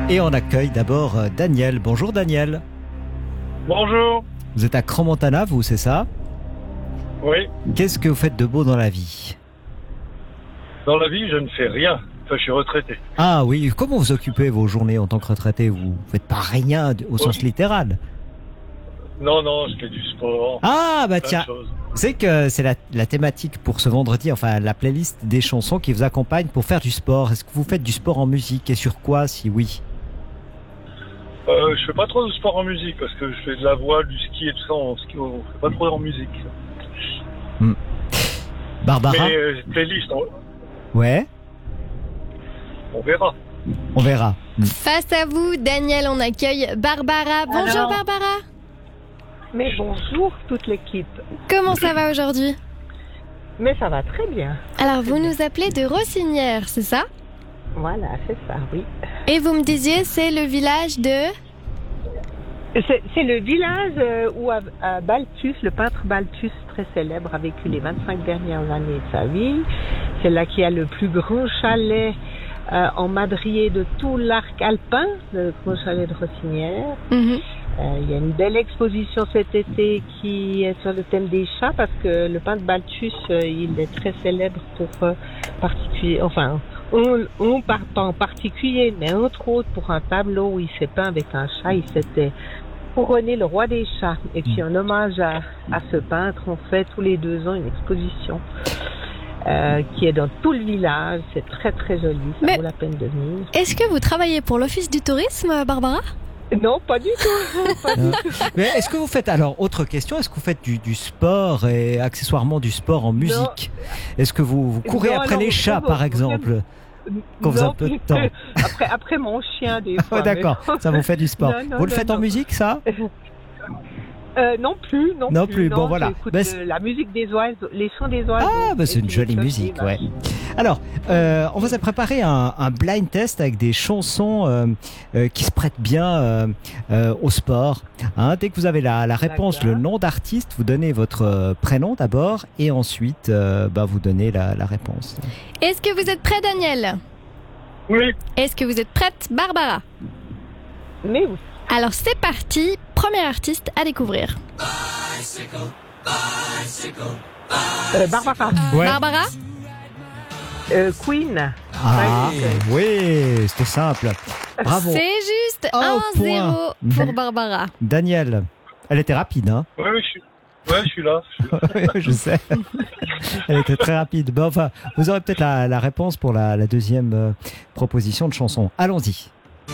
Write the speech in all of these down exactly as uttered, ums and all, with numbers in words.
Et on accueille d'abord euh, Daniel. Bonjour Daniel. Bonjour. Vous êtes à Crans-Montana, vous, c'est ça? Oui. Qu'est-ce que vous faites de beau dans la vie? Dans la vie, je ne fais rien. Enfin, je suis retraité. Ah oui, comment vous occupez vos journées en tant que retraité? Vous faites pas rien au sens littéral? Non, non, je fais du sport. Ah bah plein de tiens, choses. c'est que c'est la, la thématique pour ce vendredi, enfin la playlist des chansons qui vous accompagne pour faire du sport. Est-ce que vous faites du sport en musique et sur quoi, si oui? Euh, je fais pas trop de sport en musique parce que je fais de la voile, du ski et tout ça. En ski, on fait pas trop en musique. Hmm. Barbara? Mais euh, playlist, on, Ouais, on verra. on verra. Hmm. Face à vous, Daniel, on accueille Barbara. Bonjour Alors. Barbara. Mais bonjour toute l'équipe. Comment ça va aujourd'hui? Mais ça va très bien. Alors, vous nous appelez de Rossinière, c'est ça? Voilà, c'est ça, oui. Et vous me disiez, c'est le village de... C'est, c'est le village euh, où à, à Balthus, le peintre Balthus, très célèbre, a vécu les vingt-cinq dernières années de sa vie. C'est là qu'il y a le plus grand chalet euh, en madrier de tout l'arc alpin, le grand chalet de Rossinière. Mhm. Euh, il y a une belle exposition cet été qui est sur le thème des chats parce que le peintre Balthus, euh, il est très célèbre pour euh, particulier, enfin, on, on parle pas en particulier, mais entre autres pour un tableau où il s'est peint avec un chat, il s'était couronné le roi des chats. Et puis en hommage à, à ce peintre, on fait tous les deux ans une exposition euh, qui est dans tout le village. C'est très très joli, ça Mais- vaut la peine de venir. Est-ce que vous travaillez pour l'Office du tourisme, Barbara? Non, pas du tout. Pas du tout. Mais est-ce que vous faites, alors autre question, est-ce que vous faites du, du sport et accessoirement du sport en musique? Est-ce que vous, vous courez Non, après non, les chats vraiment, par exemple? Quand vous avez Non, un peu de plus- temps. Après, après mon chien, des fois. Oh, d'accord, mais non. ça vous fait du sport. Non, non, vous le non, faites en non. musique, ça? Euh, non plus, non, Non plus, bon, voilà. J'écoute Ben, c'est- euh, la musique des oiseaux, les chants des oiseaux. Ah, bah, c'est Et une puis jolie les chants musique, des ouais. vaches. Alors, euh, on vous a préparé un, un blind test avec des chansons euh, euh, qui se prêtent bien euh, euh, au sport. Hein, dès que vous avez la, la réponse, D'accord. le nom d'artiste, vous donnez votre euh, prénom d'abord et ensuite, euh, bah, vous donnez la, la réponse. Est-ce que vous êtes prêt, Daniel? Oui. Est-ce que vous êtes prête, Barbara? Mais oui. Alors, c'est parti. Premier artiste à découvrir. Euh, Barbara, Ouais. Barbara? euh, Queen. Ah, Ouais. oui, c'était simple. Bravo. C'est juste Un un zéro point. pour Barbara. Daniel, elle était rapide, hein? Oui, oui, je suis, ouais, je suis là. Je suis là. Je sais. Elle était très rapide. Bon, enfin, vous aurez peut-être la, la réponse pour la, la deuxième euh, proposition de chanson. Allons-y.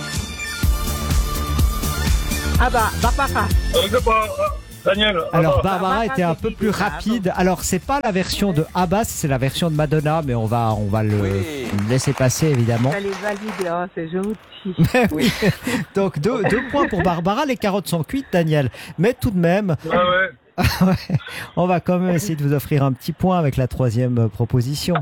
Ah bah, Barbara. Euh, de pas, euh, Daniel. Alors, ah, bah, Barbara Barbara, était un c'est peu qui plus déjà, rapide. Alors, c'est pas la version de Abbas, c'est la version de Madonna, mais on va, on va le laisser passer, évidemment. Elle est valide, oh, c'est gentil. Mais oui. Donc, deux, deux points pour Barbara. Les carottes sont cuites, Daniel. Mais tout de même, ah ouais. ouais, on va quand même essayer de vous offrir un petit point avec la troisième euh, proposition.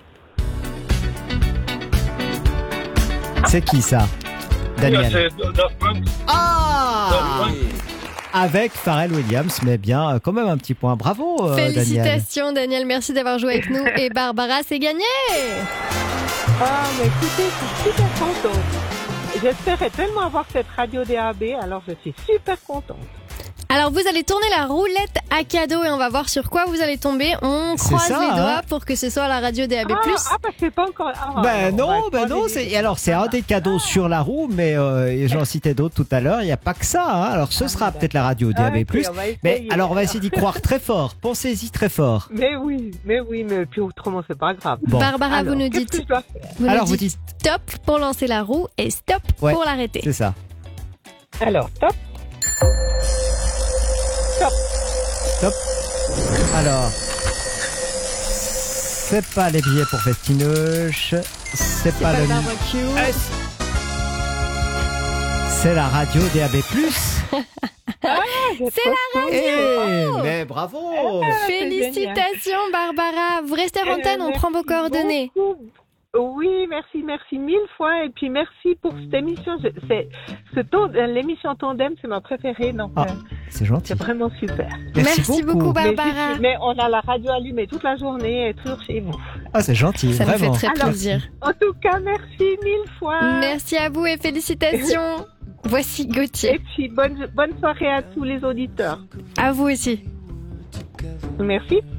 C'est qui ça, Daniel? C'est Daft Punk. Ah, Daft Punk. avec Pharrell Williams, mais bien, euh, quand même un petit point. Bravo, euh, Daniel. Félicitations, Daniel. Merci d'avoir joué avec nous. Et Barbara, c'est gagné. Ah, mais écoutez, je suis super contente. J'espérais tellement avoir cette radio D A B, alors je suis super contente. Alors, vous allez tourner la roulette à cadeau et on va voir sur quoi vous allez tomber. On C'est croise ça, les hein. doigts pour que ce soit la radio D A B plus. Ah, ah, bah c'est pas encore... Ah, Ben on va non, ben croiser non. les- C'est, et alors, c'est un des cadeaux sur la roue, mais euh, j'en citais d'autres tout à l'heure. Il n'y a pas que ça. Hein. Alors, ce sera peut-être la radio D A B Ah, ok, plus. on va Mais essayer. alors, on va essayer d'y croire très fort. Pensez-y très fort. Mais oui, mais oui, mais puis autrement, c'est pas grave. Bon. Barbara, Alors, vous nous qu'est-ce dites, que je dois faire vous nous Alors, vous dites dites, stop pour lancer la roue et stop Ouais. pour l'arrêter. c'est ça. Alors, top. Top. Stop. Alors, c'est pas les billets pour Festinoche, c'est pas Pas le, barbecue. c'est la radio D A B plus. C'est la Eh, mais bravo. Félicitations, Barbara. Vous restez en antenne, on prend vos coordonnées. Oui, merci, merci mille fois. Et puis merci pour cette émission. Je- C'est, ce ton- l'émission Tandem, c'est ma préférée. Donc, Ah, euh, c'est gentil. c'est vraiment super. Merci beaucoup, Mais, Barbara. juste- mais on a la radio allumée toute la journée et toujours chez vous. Ah, c'est gentil, Ça vraiment. nous fait très Alors, plaisir. En tout cas, merci mille fois. Merci à vous et félicitations. Voici Et Gauthier. puis, bonne, bonne soirée à tous les auditeurs. À vous aussi. Merci.